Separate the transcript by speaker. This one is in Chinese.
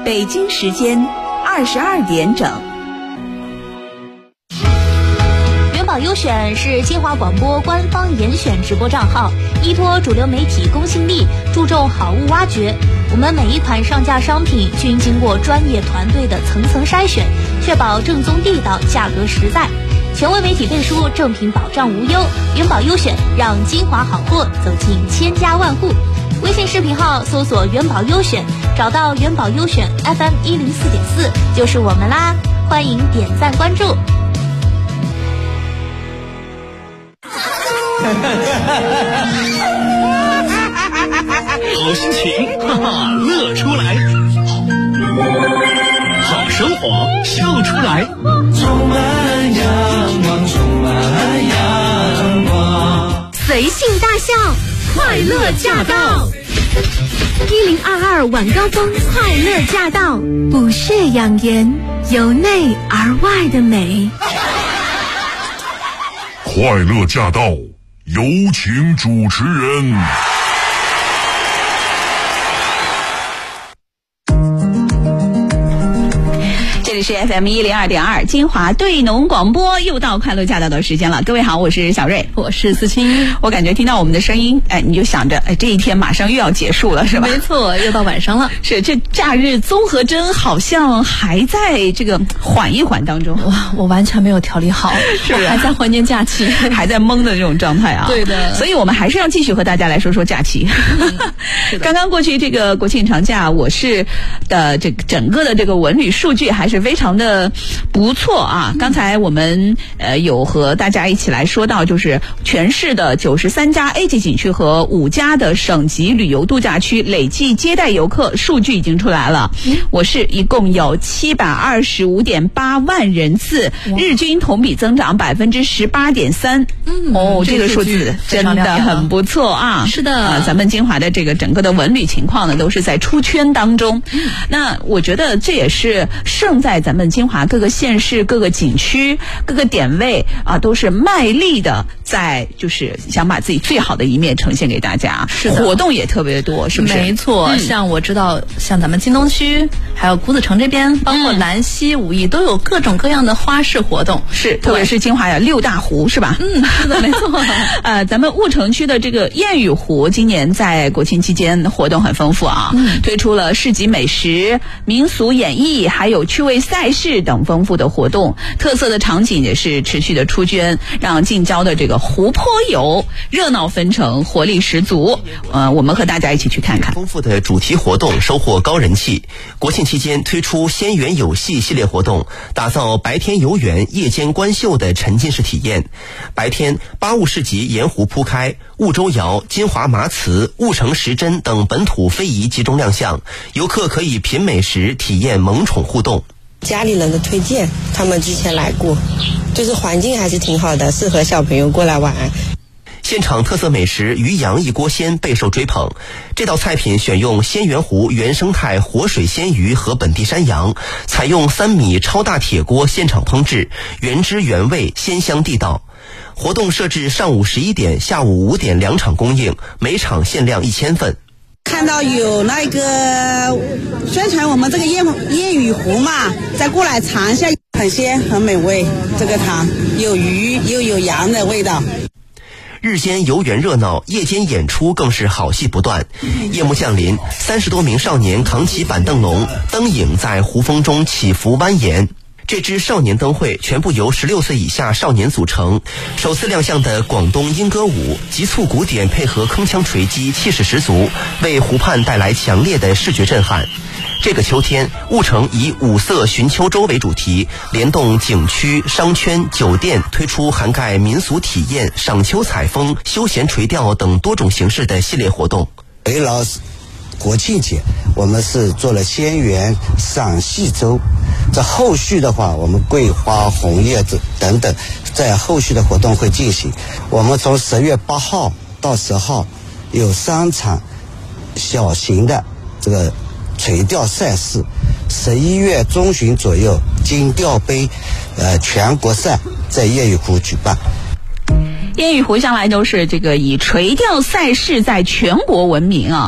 Speaker 1: 北京时间22点整。
Speaker 2: 元宝优选是金华广播官方严选直播账号，依托主流媒体公信力，注重好物挖掘。我们每一款上架商品均经过专业团队的层层筛选，确保正宗地道，价格实在。权威媒体背书，正品保障无忧。元宝优选，让金华好货走进千家万户。微信视频号搜索元宝优选，找到元宝优选 FM104.4 就是我们啦，欢迎点赞关注。
Speaker 3: 好心情，哈哈，乐出来；好生活，笑出来。
Speaker 4: 充满阳光，充满阳光。
Speaker 5: 随性大笑，快乐驾到！1022晚高峰，快乐驾到！补血养颜，由内而外的美。
Speaker 6: 快乐驾到，有请主持人。
Speaker 1: 这里是 FM102.2 金华对农广播，又到快乐驾到的时间了。各位好，我是小瑞，
Speaker 7: 我是思清。
Speaker 1: 我感觉听到我们的声音，你就想着，这一天马上又要结束了，是吧？
Speaker 7: 没错，又到晚上了。
Speaker 1: 是，这假日综合征好像还在这个缓一缓当中。
Speaker 7: 哇，我完全没有调理好，
Speaker 1: 是不是？
Speaker 7: 还在怀念假期，
Speaker 1: 还在懵的这种状态啊。
Speaker 7: 对的，
Speaker 1: 所以我们还是要继续和大家来说说假期。刚刚过去这个国庆长假，我市的这个整个的这个文旅数据还是非常的不错啊。刚才我们有和大家一起来说到，就是全市的93家 A 级景区和5家的省级旅游度假区累计接待游客数据已经出来了。我市一共有725.8万人次，日均同比增长18.3%。这个数字真的很不错啊。
Speaker 7: 是的，
Speaker 1: 咱们金华的这个整个的文旅情况呢，都是在出圈当中。那我觉得这也是胜在咱们金华各个县市、各个景区、各个点位啊，都是卖力的在就是想把自己最好的一面呈现给大家。
Speaker 7: 是的，
Speaker 1: 活动也特别多，是不是？
Speaker 7: 没错，像我知道，像咱们京东区，还有谷子城这边，包括兰溪、武义，都有各种各样的花式活动。
Speaker 1: 是，特别是金华有6大湖，是吧？
Speaker 7: 是的，没错。
Speaker 1: 咱们婺城区的这个燕语湖，今年在国庆期间活动很丰富啊，推出了市集美食、民俗演绎，还有趣味赛事等丰富的活动，特色的场景也是持续的出圈，让近郊的这个湖泊游热闹纷呈，活力十足。我们和大家一起去看看。
Speaker 8: 丰富的主题活动收获高人气。国庆期间推出仙园有戏系列活动，打造白天游园、夜间观秀的沉浸式体验。白天八物市集沿湖铺开，婺州窑、金华麻瓷、婺城石针等本土非遗集中亮相，游客可以品美食，体验萌宠互动。
Speaker 9: 家里人的推荐，他们之前来过，就是环境还是挺好的，适合小朋友过来玩。
Speaker 8: 现场特色美食鱼羊一锅鲜备受追捧，这道菜品选用仙园湖原生态活水鲜鱼和本地山羊，采用3米超大铁锅现场烹制，原汁原味，鲜香地道。活动设置上午11点、下午5点2场供应，每场限量1000份。
Speaker 10: 看到有那个宣传我们这个燕语湖嘛，再过来尝一下，很鲜很美味。这个汤有鱼又有羊的味道。
Speaker 8: 日间游园热闹，夜间演出更是好戏不断。夜幕降临，30多名少年扛起板凳笼，灯影在湖风中起伏蜿蜒。这支少年灯会全部由16岁以下少年组成，首次亮相的广东莺歌舞，急促鼓点配合铿锵锤击，气势十足，为湖畔带来强烈的视觉震撼。这个秋天，婺城以5色寻秋洲为主题，联动景区、商圈、酒店，推出涵盖民俗体验、赏秋采风、休闲垂钓等多种形式的系列活动。
Speaker 11: 围绕国庆节，我们是做了仙园赏戏周，这后续的话，我们桂花、红叶子等等，在后续的活动会进行。我们从10月8号到10号有3场小型的这个垂钓赛事，11月中旬左右金钓杯全国赛在燕语湖举办。
Speaker 1: 燕语湖向来都是这个以垂钓赛事在全国闻名啊。